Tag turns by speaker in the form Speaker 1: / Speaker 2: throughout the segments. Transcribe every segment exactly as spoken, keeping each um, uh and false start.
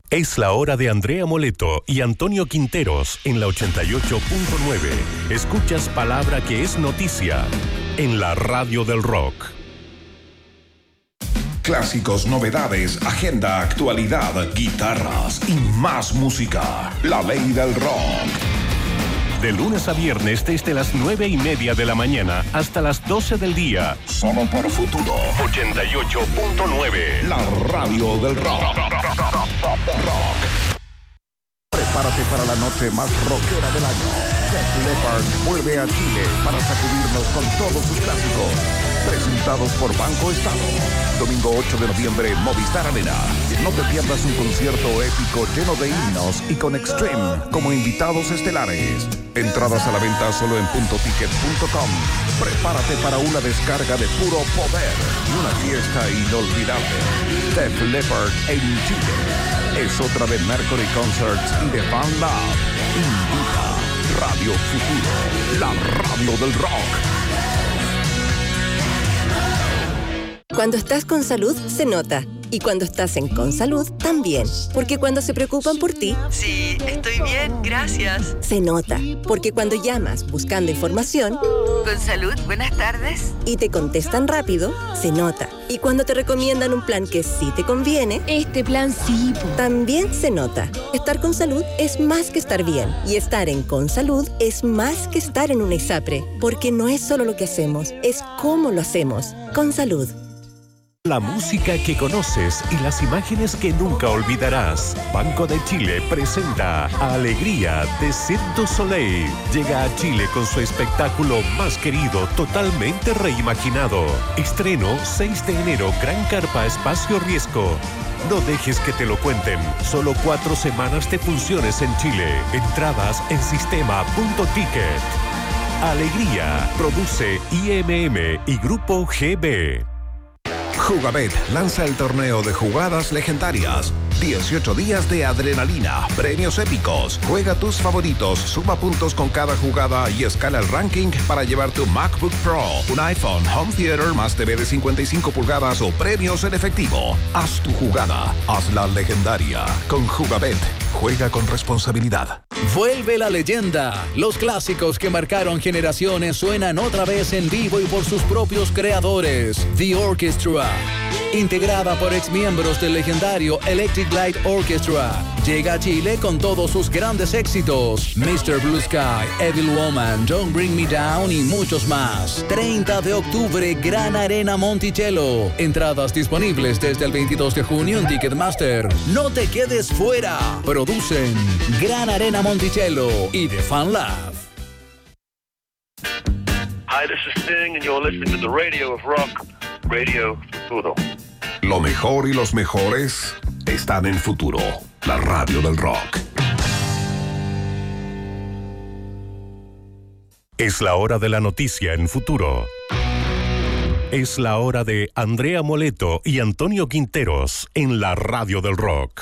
Speaker 1: Es la hora de Andrea Moleto y Antonio Quinteros en la ochenta y ocho punto nueve. Escuchas palabra que es noticia en la radio del rock.
Speaker 2: Clásicos, novedades, agenda, actualidad, guitarras y más música. La ley del rock.
Speaker 1: De lunes a viernes desde las nueve y media de la mañana hasta las doce del día.
Speaker 2: Solo por Futuro.
Speaker 1: ochenta y ocho punto nueve.
Speaker 2: La radio del rock. Rock. Prepárate para la noche más rockera del año. Def Leppard vuelve a Chile para sacudirnos con todos sus clásicos. Presentados por Banco Estado. Domingo ocho de noviembre, Movistar Arena. No te pierdas un concierto épico lleno de himnos y con Extreme como invitados estelares. Entradas a la venta solo en punto ticket punto com. Prepárate para una descarga de puro poder y una fiesta inolvidable. Def Leppard en Chile. Es otra de Mercury Concerts y de Fan Lab. Invita Radio Futuro, la radio del rock.
Speaker 3: Cuando estás con salud, se nota. Y cuando estás en Consalud, también. Porque cuando se preocupan por ti...
Speaker 4: Sí, estoy bien, gracias.
Speaker 3: Se nota. Porque cuando llamas buscando información...
Speaker 4: Consalud, buenas tardes.
Speaker 3: Y te contestan rápido, se nota. Y cuando te recomiendan un plan que sí te conviene...
Speaker 5: Este plan sí, po.
Speaker 3: También se nota. Estar con salud es más que estar bien. Y estar en Consalud es más que estar en una ISAPRE. Porque no es solo lo que hacemos, es cómo lo hacemos. Consalud.
Speaker 1: La música que conoces y las imágenes que nunca olvidarás. Banco de Chile presenta Alegría de Cirque du Soleil. Llega a Chile con su espectáculo más querido, totalmente reimaginado. Estreno seis de enero, Gran Carpa Espacio Riesgo. No dejes que te lo cuenten. Solo cuatro semanas de funciones en Chile. Entradas en sistema punto ticket. Alegría. Produce I M M y Grupo G B.
Speaker 2: Jugabet lanza el torneo de jugadas legendarias. dieciocho días de adrenalina, premios épicos. Juega tus favoritos, suma puntos con cada jugada y escala el ranking para llevar tu MacBook Pro, un iPhone, home theater más T V de cincuenta y cinco pulgadas o premios en efectivo. Haz tu jugada, hazla legendaria. Con Jugabet, juega con responsabilidad.
Speaker 6: Vuelve la leyenda. Los clásicos que marcaron generaciones suenan otra vez en vivo y por sus propios creadores. The Orchestra, integrada por exmiembros del legendario Electric Light Orchestra, llega a Chile con todos sus grandes éxitos: mister Blue Sky, Evil Woman, Don't Bring Me Down y muchos más. treinta de octubre, Gran Arena Monticello. Entradas disponibles desde el veintidós de junio en Ticketmaster. No te quedes fuera. Producen Gran Arena Monticello y The Fan Lab.
Speaker 7: Hi, this is Sting and you're listening to the Radio of Rock, Radio Futuro.
Speaker 2: Lo mejor y los mejores están en Futuro, la radio del rock.
Speaker 1: Es la hora de la noticia en Futuro. Es la hora de Andrea Moleto y Antonio Quinteros en la radio del rock.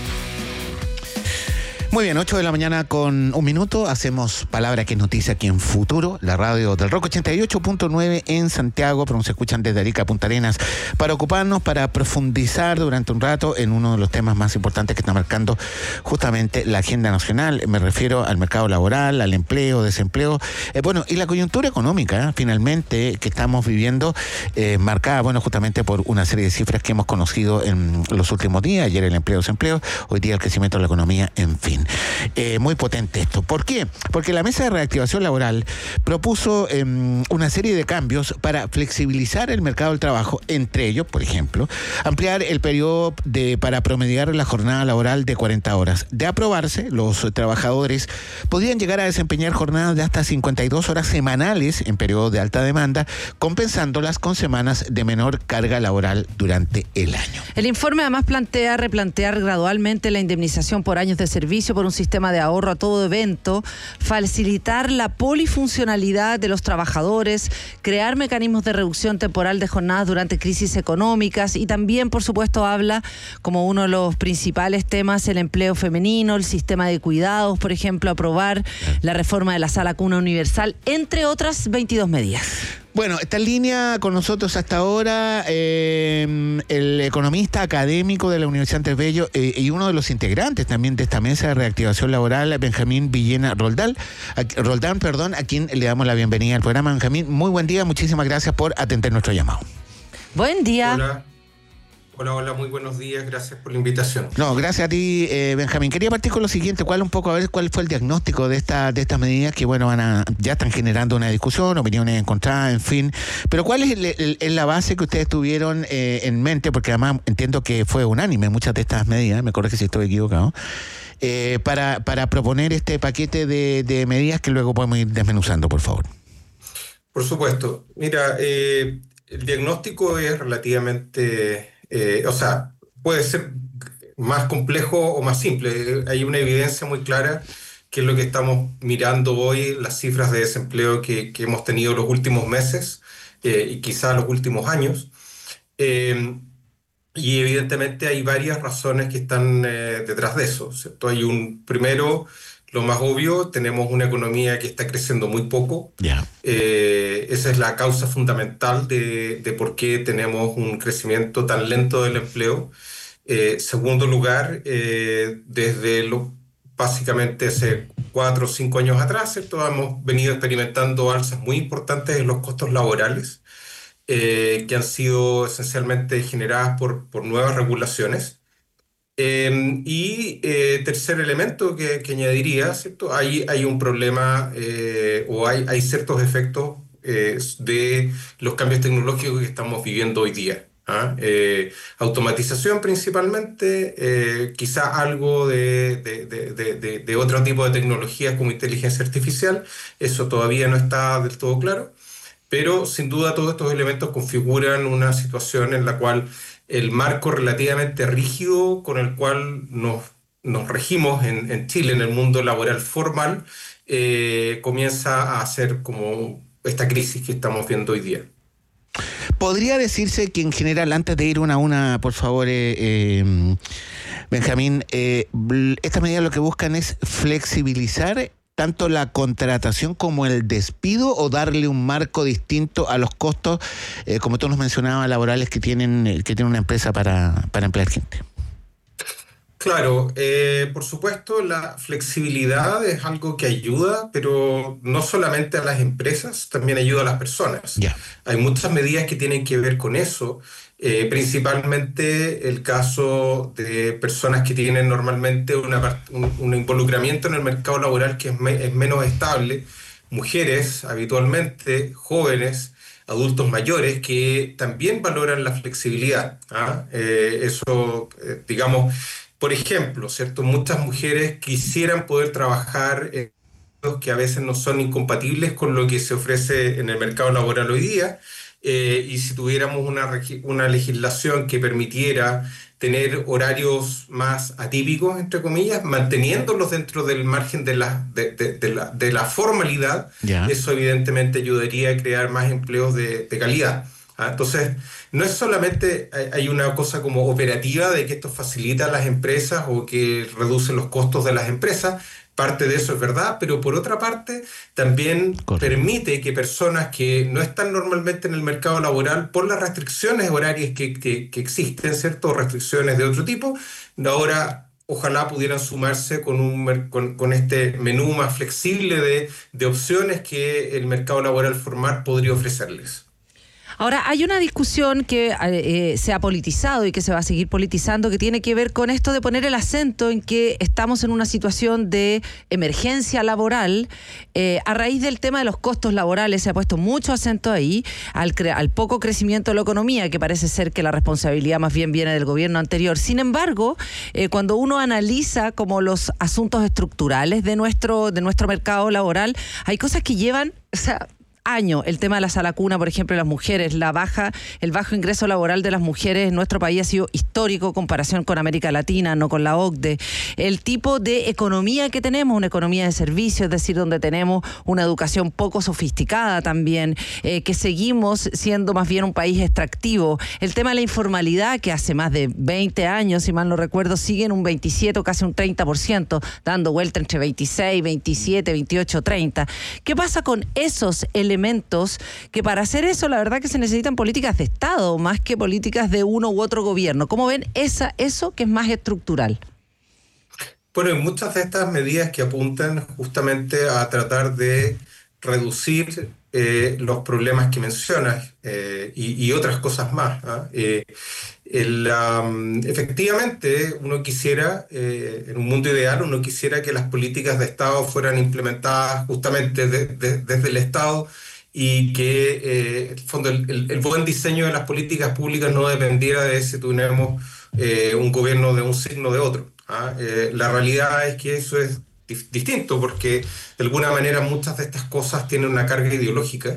Speaker 8: Muy bien, ocho de la mañana con un minuto. Hacemos palabra que es noticia aquí en Futuro, la radio del rock, ochenta y ocho punto nueve en Santiago, pero nos escuchan desde Arica a Punta Arenas, para ocuparnos, para profundizar durante un rato en uno de los temas más importantes que está marcando justamente la agenda nacional. Me refiero al mercado laboral, al empleo, desempleo, eh, bueno, y la coyuntura económica, ¿eh? finalmente, que estamos viviendo, eh, marcada, bueno, justamente por una serie de cifras que hemos conocido en los últimos días. Ayer el empleo, desempleo, hoy día el crecimiento de la economía, en fin. Eh, muy potente esto. ¿Por qué? Porque la Mesa de Reactivación Laboral propuso eh, una serie de cambios para flexibilizar el mercado del trabajo, entre ellos, por ejemplo, ampliar el periodo de, para promediar la jornada laboral de cuarenta horas. De aprobarse, los trabajadores podrían llegar a desempeñar jornadas de hasta cincuenta y dos horas semanales en periodo de alta demanda, compensándolas con semanas de menor carga laboral durante el año.
Speaker 9: El informe además plantea replantear gradualmente la indemnización por años de servicio por un sistema de ahorro a todo evento, facilitar la polifuncionalidad de los trabajadores, crear mecanismos de reducción temporal de jornadas durante crisis económicas y también, por supuesto, habla como uno de los principales temas el empleo femenino, el sistema de cuidados, por ejemplo, aprobar la reforma de la Sala Cuna Universal, entre otras veintidós medidas.
Speaker 8: Bueno, está en línea con nosotros hasta ahora eh, el economista académico de la Universidad Andrés Bello eh, y uno de los integrantes también de esta mesa de reactivación laboral, Benjamín Villena Roldán, a, Roldán, perdón, a quien le damos la bienvenida al programa. Benjamín, muy buen día, muchísimas gracias por atender nuestro llamado.
Speaker 9: Buen día.
Speaker 5: Hola. Hola, hola, muy buenos días, gracias por la invitación.
Speaker 8: No, gracias a ti, eh, Benjamín. Quería partir con lo siguiente, cuál un poco, a ver cuál fue el diagnóstico de esta, de estas medidas que, bueno, van a, ya están generando una discusión, opiniones encontradas, en fin. Pero cuál es el, el, el, la base que ustedes tuvieron eh, en mente, porque además entiendo que fue unánime muchas de estas medidas, me corrige si estoy equivocado, eh, para, para proponer este paquete de, de medidas que luego podemos ir desmenuzando, por favor.
Speaker 5: Por supuesto. Mira, eh, el diagnóstico es relativamente... Eh, o sea, puede ser más complejo o más simple. Hay una evidencia muy clara que es lo que estamos mirando hoy, las cifras de desempleo que, que hemos tenido los últimos meses eh, y quizás los últimos años. Eh, y evidentemente hay varias razones que están eh, detrás de eso, ¿cierto? Hay un, primero, lo más obvio, tenemos una economía que está creciendo muy poco.
Speaker 8: Yeah.
Speaker 5: Eh, esa es la causa fundamental de, de por qué tenemos un crecimiento tan lento del empleo. Eh, segundo lugar, eh, desde lo, básicamente hace cuatro o cinco años atrás, ¿cierto? Hemos venido experimentando alzas muy importantes en los costos laborales, eh, que han sido esencialmente generadas por, por nuevas regulaciones. Eh, y eh, tercer elemento que, que añadiría, ¿cierto? Hay, hay un problema eh, o hay, hay ciertos efectos eh, de los cambios tecnológicos que estamos viviendo hoy día. ¿ah? Eh, automatización principalmente, eh, quizá algo de, de, de, de, de otro tipo de tecnologías como inteligencia artificial, eso todavía no está del todo claro, pero sin duda todos estos elementos configuran una situación en la cual el marco relativamente rígido con el cual nos, nos regimos en, en Chile, en el mundo laboral formal, eh, comienza a ser como esta crisis que estamos viendo hoy día.
Speaker 8: ¿Podría decirse que en general, antes de ir una a una, por favor, eh, eh, Benjamín, eh, estas medidas lo que buscan es flexibilizar tanto la contratación como el despido o darle un marco distinto a los costos, eh, como tú nos mencionabas, laborales que tienen que tiene una empresa para, para emplear gente?
Speaker 5: Claro, eh, por supuesto la flexibilidad es algo que ayuda, pero no solamente a las empresas, también ayuda a las personas.
Speaker 8: Yeah.
Speaker 5: Hay muchas medidas que tienen que ver con eso, eh, principalmente el caso de personas que tienen normalmente una, un, un involucramiento en el mercado laboral que es, me, es menos estable, mujeres habitualmente, jóvenes, adultos mayores que también valoran la flexibilidad. ¿ah? Eh, eso, eh, digamos... Por ejemplo, ¿cierto? Muchas mujeres quisieran poder trabajar en que a veces no son incompatibles con lo que se ofrece en el mercado laboral hoy día, eh, y si tuviéramos una, una legislación que permitiera tener horarios más atípicos, entre comillas, manteniéndolos dentro del margen de la, de, de, de la, de la formalidad, yeah. Eso evidentemente ayudaría a crear más empleos de, de calidad. Entonces, no es solamente hay una cosa como operativa de que esto facilita a las empresas o que reduce los costos de las empresas, parte de eso es verdad, pero por otra parte también Correcto. Permite que personas que no están normalmente en el mercado laboral por las restricciones horarias que, que, que existen, ¿cierto? Restricciones de otro tipo, ahora ojalá pudieran sumarse con, un, con, con este menú más flexible de, de opciones que el mercado laboral formal podría ofrecerles.
Speaker 9: Ahora, hay una discusión que eh, se ha politizado y que se va a seguir politizando, que tiene que ver con esto de poner el acento en que estamos en una situación de emergencia laboral. Eh, a raíz del tema de los costos laborales se ha puesto mucho acento ahí, al, cre- al poco crecimiento de la economía, que parece ser que la responsabilidad más bien viene del gobierno anterior. Sin embargo, eh, cuando uno analiza como los asuntos estructurales de nuestro, de nuestro mercado laboral, hay cosas que llevan... O sea, año, el tema de la sala cuna, por ejemplo, de las mujeres, la baja, el bajo ingreso laboral de las mujeres en nuestro país ha sido histórico en comparación con América Latina, no con la O C D E. El tipo de economía que tenemos, una economía de servicios, es decir, donde tenemos una educación poco sofisticada también, eh, que seguimos siendo más bien un país extractivo. El tema de la informalidad, que hace más de veinte años, si mal no recuerdo, sigue en un veintisiete o casi un treinta por ciento, dando vuelta entre veintiséis, veintisiete, veintiocho, treinta. ¿Qué pasa con esos elementos elementos que para hacer eso la verdad que se necesitan políticas de Estado más que políticas de uno u otro gobierno. ¿Cómo ven esa, eso que es más estructural?
Speaker 5: Bueno, hay muchas de estas medidas que apuntan justamente a tratar de reducir eh, los problemas que mencionas eh, y, y otras cosas más. ¿eh? Eh, el, um, efectivamente, uno quisiera, eh, en un mundo ideal, uno quisiera que las políticas de Estado fueran implementadas justamente de, de, desde el Estado y que eh, en el, fondo, el, el, el buen diseño de las políticas públicas no dependiera de si tenemos eh, un gobierno de un signo o de otro. ¿ah? Eh, la realidad es que eso es distinto porque de alguna manera muchas de estas cosas tienen una carga ideológica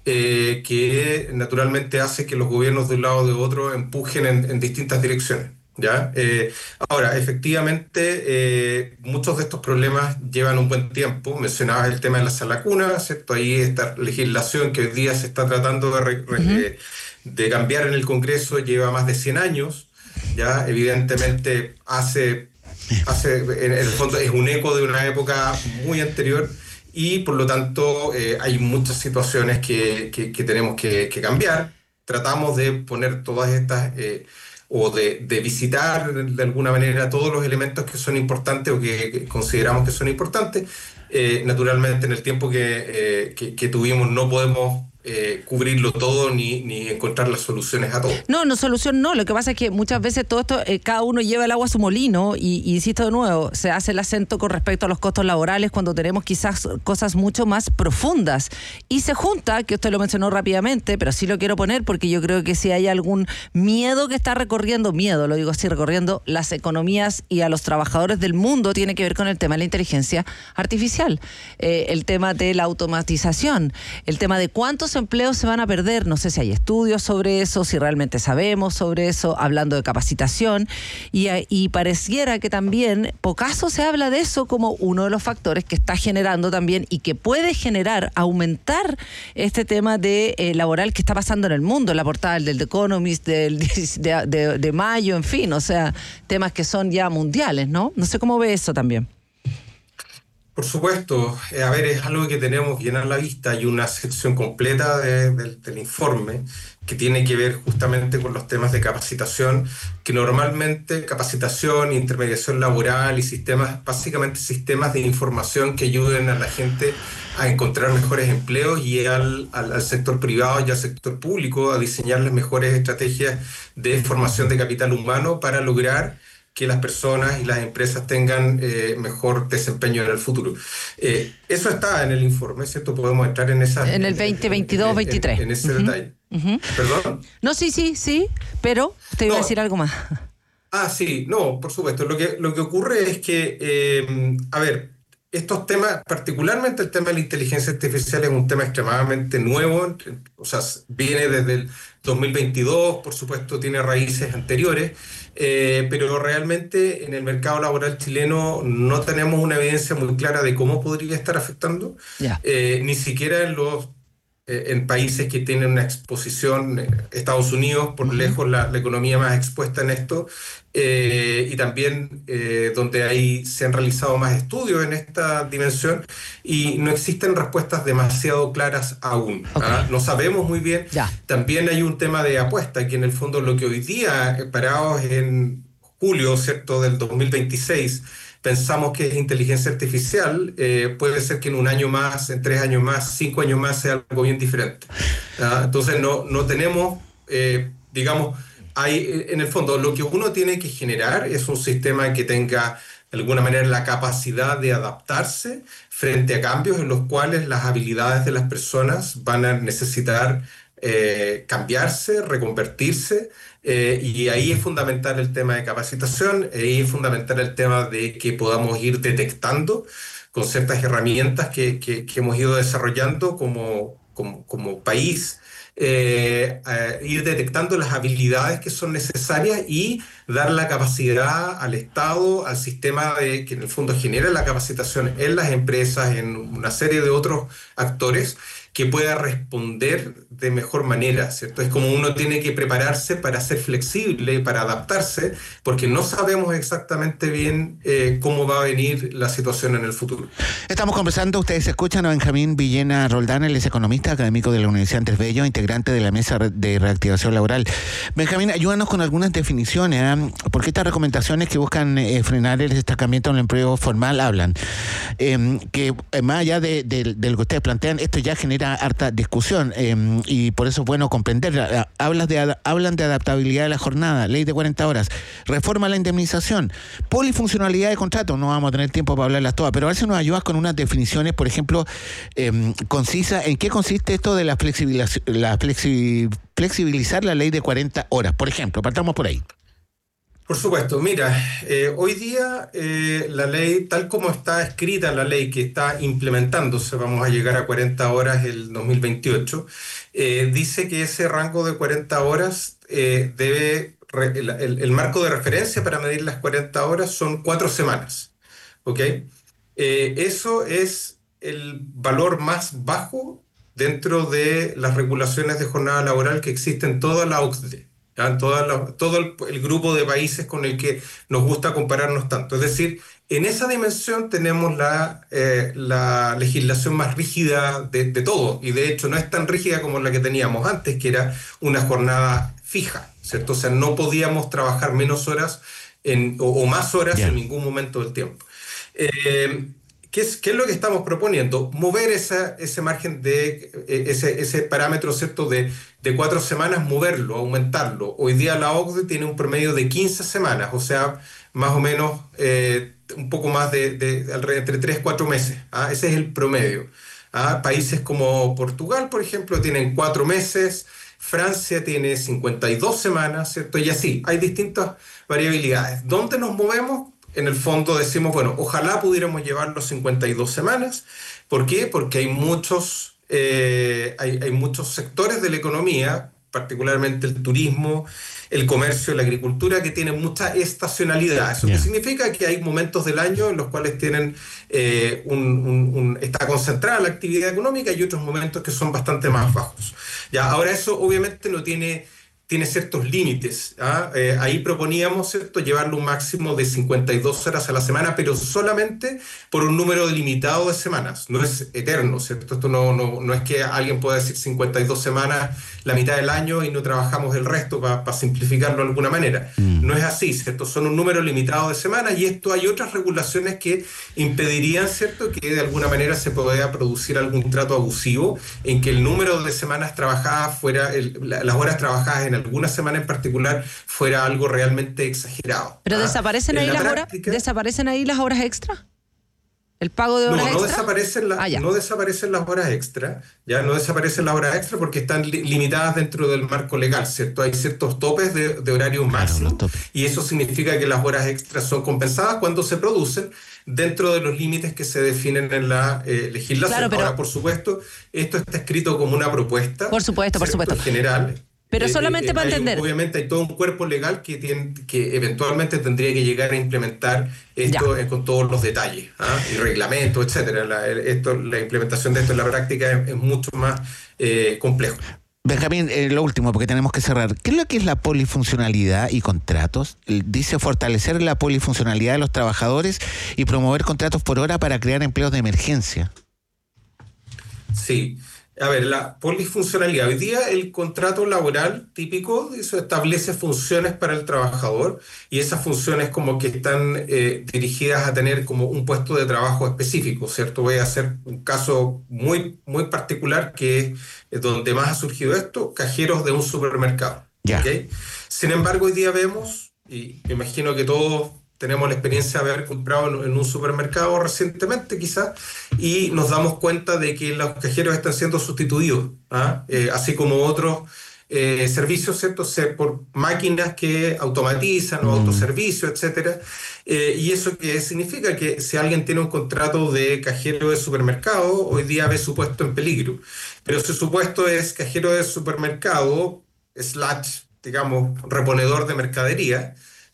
Speaker 5: eh, que naturalmente hace que los gobiernos de un lado o de otro empujen en, en distintas direcciones. ¿ya? Eh, ahora, efectivamente, eh, muchos de estos problemas llevan un buen tiempo. Mencionabas el tema de la salacuna, ¿cierto? Ahí esta legislación que hoy día se está tratando de, re, uh-huh. de cambiar en el Congreso lleva más de cien años. ¿ya? Evidentemente hace... Hace, en el fondo es un eco de una época muy anterior y por lo tanto eh, hay muchas situaciones que, que, que tenemos que, que cambiar. Tratamos de poner todas estas eh, o de, de visitar de alguna manera todos los elementos que son importantes o que, que consideramos que son importantes. Eh, naturalmente en el tiempo que, eh, que, que tuvimos no podemos Eh, cubrirlo todo ni, ni encontrar las soluciones a todo.
Speaker 9: No, no, solución no. Lo que pasa es que muchas veces todo esto, eh, cada uno lleva el agua a su molino y, y insisto de nuevo, se hace el acento con respecto a los costos laborales cuando tenemos quizás cosas mucho más profundas. Y se junta, que usted lo mencionó rápidamente, pero sí lo quiero poner porque yo creo que si hay algún miedo que está recorriendo, miedo, lo digo así, recorriendo las economías y a los trabajadores del mundo, tiene que ver con el tema de la inteligencia artificial, eh, el tema de la automatización, el tema de cuántos empleos se van a perder. No sé si hay estudios sobre eso, si realmente sabemos sobre eso, hablando de capacitación, y, y pareciera que también pocaso se habla de eso como uno de los factores que está generando también y que puede generar, aumentar este tema de eh, laboral que está pasando en el mundo, la portada del The Economist del, de, de, de mayo, en fin, o sea, temas que son ya mundiales, ¿no? No sé cómo ve eso también.
Speaker 5: Por supuesto, eh, a ver, es algo que tenemos que llenar la vista. Hay una sección completa de, de, del informe que tiene que ver justamente con los temas de capacitación, que normalmente capacitación, intermediación laboral y sistemas, básicamente sistemas de información que ayuden a la gente a encontrar mejores empleos y al, al, al sector privado y al sector público a diseñar las mejores estrategias de formación de capital humano para lograr que las personas y las empresas tengan eh, mejor desempeño en el futuro. Eh, eso está en el informe, ¿cierto? Podemos entrar en esa...
Speaker 9: En el veinte veintidós veintitrés.
Speaker 5: En, en, en ese uh-huh. detalle.
Speaker 9: Uh-huh.
Speaker 5: ¿Perdón?
Speaker 9: No, sí, sí, sí, pero te iba no. a decir algo más.
Speaker 5: Ah, sí, no, por supuesto. Lo que, lo que ocurre es que, eh, a ver, estos temas, particularmente el tema de la inteligencia artificial, es un tema extremadamente nuevo, o sea, viene desde el dos mil veintidós, por supuesto tiene raíces anteriores, eh, pero realmente en el mercado laboral chileno no tenemos una evidencia muy clara de cómo podría estar afectando, yeah. eh, ni siquiera en los eh, en países que tienen una exposición, eh, Estados Unidos, por uh-huh. lejos la, la economía más expuesta en esto, eh, y también eh, donde hay, se han realizado más estudios en esta dimensión y no existen respuestas demasiado claras aún. Okay. ¿ah? No sabemos muy bien.
Speaker 9: Ya.
Speaker 5: También hay un tema de apuesta, que en el fondo lo que hoy día, parados en julio, ¿cierto?, del dos mil veintiséis, pensamos que es inteligencia artificial, eh, puede ser que en un año más, en tres años más, cinco años más sea algo bien diferente. ¿ah? Entonces no, no tenemos, eh, digamos, hay, en el fondo lo que uno tiene que generar es un sistema que tenga de alguna manera la capacidad de adaptarse frente a cambios en los cuales las habilidades de las personas van a necesitar eh, cambiarse, reconvertirse, eh, y ahí es fundamental el tema de capacitación, ahí es fundamental el tema de que podamos ir detectando con ciertas herramientas que, que, que hemos ido desarrollando como, como, como país, eh, eh, ir detectando las habilidades que son necesarias y dar la capacidad al Estado, al sistema de, que en el fondo genera la capacitación en las empresas, en una serie de otros actores, que pueda responder de mejor manera, ¿cierto? Es como uno tiene que prepararse para ser flexible, para adaptarse, porque no sabemos exactamente bien eh, cómo va a venir la situación en el futuro.
Speaker 8: Estamos conversando, ustedes escuchan a Benjamín Villena Roldán, él es economista académico de la Universidad Andrés Bello, integrante de la Mesa de Reactivación Laboral. Benjamín, ayúdanos con algunas definiciones, ¿eh? Porque estas recomendaciones que buscan eh, frenar el estancamiento en el empleo formal hablan, eh, que eh, más allá de, de, de lo que ustedes plantean, esto ya genera harta discusión eh, y por eso es bueno comprender. Hablas de, hablan de adaptabilidad de la jornada, ley de cuarenta horas, reforma a la indemnización, polifuncionalidad de contrato, no vamos a tener tiempo para hablarlas todas, pero a ver si nos ayudas con unas definiciones, por ejemplo, eh, concisa, ¿en qué consiste esto de la, flexibiliz- la flexi- flexibilizar la ley de cuarenta horas? Por ejemplo, partamos por ahí.
Speaker 5: Por supuesto, mira, eh, hoy día eh, la ley, tal como está escrita la ley que está implementándose, vamos a llegar a cuarenta horas el dos mil veintiocho, eh, dice que ese rango de cuarenta horas eh, debe, re, el, el, el marco de referencia para medir las cuarenta horas son cuatro semanas, ¿ok? Eh, eso es el valor más bajo dentro de las regulaciones de jornada laboral que existen en toda la O C D E. En toda la, todo el, el grupo de países con el que nos gusta compararnos tanto. Es decir, en esa dimensión tenemos la, eh, la legislación más rígida de, de todo, y de hecho no es tan rígida como la que teníamos antes, que era una jornada fija, ¿cierto? O sea, no podíamos trabajar menos horas en, o, o más horas yeah. en ningún momento del tiempo. Eh, ¿Qué es, ¿Qué es lo que estamos proponiendo? Mover esa, ese margen de, ese, ese parámetro, ¿cierto?, de, de cuatro semanas, moverlo, aumentarlo. Hoy día la O C D E tiene un promedio de quince semanas, o sea, más o menos eh, un poco más de, de, de entre tres y cuatro meses. ¿ah? Ese es el promedio. ¿ah? Países como Portugal, por ejemplo, tienen cuatro meses, Francia tiene cincuenta y dos semanas, ¿cierto? Y así, hay distintas variabilidades. ¿Dónde nos movemos? En el fondo decimos, bueno, ojalá pudiéramos llevarlo cincuenta y dos semanas. ¿Por qué? Porque hay muchos, eh, hay, hay muchos sectores de la economía, particularmente el turismo, el comercio, la agricultura, que tienen mucha estacionalidad. ¿Eso yeah. qué significa? Que hay momentos del año en los cuales tienen eh, un, un, un, está concentrada la actividad económica y otros momentos que son bastante más bajos. Ya, ahora eso obviamente no tiene... tiene ciertos límites. ¿ah? Eh, ahí proponíamos, ¿cierto?, llevarlo un máximo de cincuenta y dos horas a la semana, pero solamente por un número limitado de semanas. No es eterno, ¿cierto? Esto no, no, no es que alguien pueda decir cincuenta y dos semanas la mitad del año y no trabajamos el resto, para pa simplificarlo de alguna manera. Mm. No es así, ¿cierto? Son un número limitado de semanas, y esto hay otras regulaciones que impedirían, ¿cierto?, que de alguna manera se pueda producir algún trato abusivo en que el número de semanas trabajadas fuera, el, la, las horas trabajadas en alguna semana en particular fuera algo realmente exagerado.
Speaker 9: ¿Pero ¿ah? desaparecen ahí las horas? ¿Desaparecen ahí las horas extra? ¿El pago de horas
Speaker 5: no, no
Speaker 9: extra?
Speaker 5: Desaparecen la, ah, no desaparecen las horas extra, ya no desaparecen las horas extra porque están li limitadas dentro del marco legal, ¿cierto? Hay ciertos topes de, de horario máximo, claro, y eso significa que las horas extras son compensadas cuando se producen dentro de los límites que se definen en la eh, legislación. Claro, pero... Ahora, por supuesto, esto está escrito como una propuesta.
Speaker 9: Por supuesto, por supuesto.
Speaker 5: General.
Speaker 9: Pero solamente eh, eh, para entender.
Speaker 5: Un, obviamente hay todo un cuerpo legal que, tiene, que eventualmente tendría que llegar a implementar esto eh, con todos los detalles, ¿ah? y reglamentos, etcétera. La, esto, la implementación de esto en la práctica es, es mucho más eh, complejo.
Speaker 8: Benjamín, eh, lo último, porque tenemos que cerrar. ¿Qué es lo que es la polifuncionalidad y contratos? Dice fortalecer la polifuncionalidad de los trabajadores y promover contratos por hora para crear empleos de emergencia.
Speaker 5: Sí. A ver, la polifuncionalidad. Hoy día el contrato laboral típico eso establece funciones para el trabajador, y esas funciones como que están eh, dirigidas a tener como un puesto de trabajo específico, ¿cierto? Voy a hacer un caso muy, muy particular que es donde más ha surgido esto, cajeros de un supermercado.
Speaker 8: Yeah.
Speaker 5: ¿Okay? Sin embargo, hoy día vemos, y me imagino que todos tenemos la experiencia de haber comprado en un supermercado recientemente quizás, y nos damos cuenta de que los cajeros están siendo sustituidos, ¿ah? eh, así como otros eh, servicios, ¿cierto? por máquinas que automatizan o mm. autoservicios, etcétera. Eh, y eso que significa que si alguien tiene un contrato de cajero de supermercado, hoy día ve su puesto en peligro. Pero si su puesto es cajero de supermercado slash, digamos, reponedor de mercadería,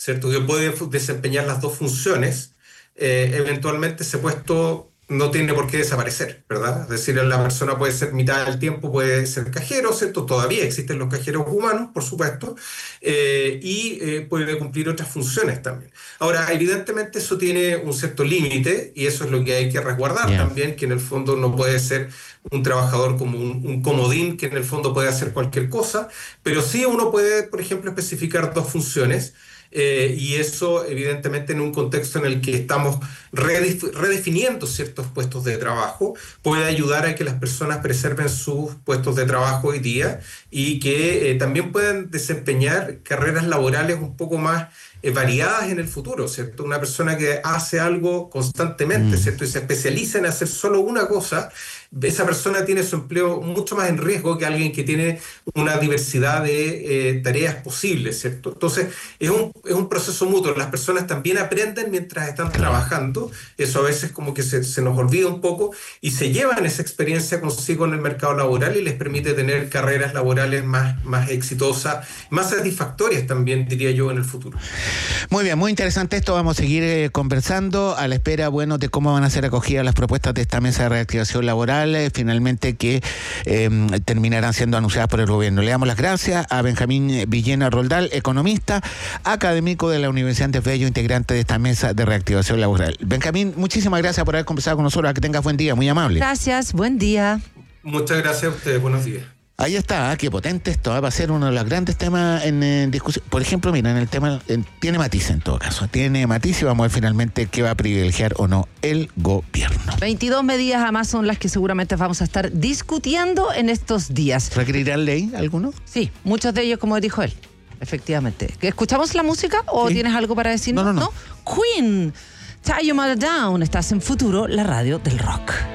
Speaker 5: ¿cierto? Que puede desempeñar las dos funciones, eh, eventualmente ese puesto no tiene por qué desaparecer, ¿verdad? Es decir, la persona puede ser mitad del tiempo, puede ser cajero, ¿cierto? Todavía existen los cajeros humanos, por supuesto, eh, y eh, puede cumplir otras funciones también. Ahora, evidentemente eso tiene un cierto límite y eso es lo que hay que resguardar yeah. también, que en el fondo no puede ser un trabajador como un, un comodín que en el fondo puede hacer cualquier cosa, pero sí uno puede, por ejemplo, especificar dos funciones. Eh, y eso, evidentemente, en un contexto en el que estamos redef- redefiniendo ciertos puestos de trabajo, puede ayudar a que las personas preserven sus puestos de trabajo hoy día y que eh, también puedan desempeñar carreras laborales un poco más eh, variadas en el futuro, ¿cierto? Una persona que hace algo constantemente, ¿cierto? Y se especializa en hacer solo una cosa, esa persona tiene su empleo mucho más en riesgo que alguien que tiene una diversidad de eh, tareas posibles, ¿cierto? Entonces, es un, es un proceso mutuo. Las personas también aprenden mientras están trabajando. Eso a veces como que se, se nos olvida un poco y se llevan esa experiencia consigo en el mercado laboral y les permite tener carreras laborales más, más exitosas, más satisfactorias también, diría yo, en el futuro.
Speaker 8: Muy bien, muy interesante esto. Vamos a seguir eh, conversando a la espera, bueno, de cómo van a ser acogidas las propuestas de esta mesa de reactivación laboral, finalmente que eh, terminarán siendo anunciadas por el gobierno. Le damos las gracias a Benjamín Villena Roldán, economista, académico de la Universidad Andrés Bello, integrante de esta mesa de reactivación laboral. Benjamín, muchísimas gracias por haber conversado con nosotros. Que tengas buen día, muy amable.
Speaker 9: Gracias, buen día.
Speaker 5: Muchas gracias a ustedes, buenos días.
Speaker 8: Ahí está, ¿eh? Qué potente esto, ¿eh? Va a ser uno de los grandes temas en, en discusión. Por ejemplo, mira, en el tema, en, tiene matiz en todo caso, tiene matiz y vamos a ver finalmente qué va a privilegiar o no el gobierno.
Speaker 9: veintidós medidas además son las que seguramente vamos a estar discutiendo en estos días.
Speaker 8: ¿Requerirán ley alguno?
Speaker 9: Sí, muchos de ellos, como dijo él, efectivamente. ¿Escuchamos la música o sí. tienes algo para decirnos?
Speaker 8: No, no, no.
Speaker 9: ¿No? Queen, Tie Your Mother Down, estás en Futuro, la radio del rock.